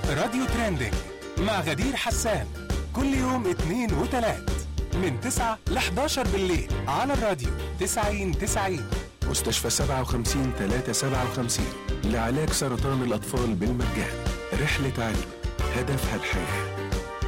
راديو ترندنج مع غدير حسان كل يوم اثنين وثلاث من 9 ل 11 بالليل على الراديو 90. مستشفى 57-357 لعلاج سرطان الأطفال بالمجان. رحلة علم هدفها الحياة.